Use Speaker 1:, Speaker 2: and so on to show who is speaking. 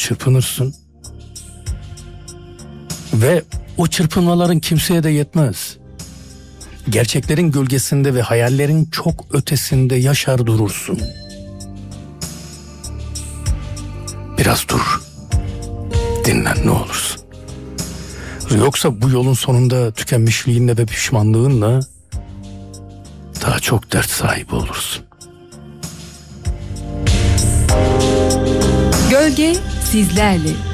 Speaker 1: çırpınırsın. Ve o çırpınmaların kimseye de yetmez. Gerçeklerin gölgesinde ve hayallerin çok ötesinde yaşar durursun. Biraz dur. Dinlen ne olursun. Yoksa bu yolun sonunda tükenmişliğinle ve pişmanlığınla daha çok dert sahibi olursun.
Speaker 2: Gölge sizlerle.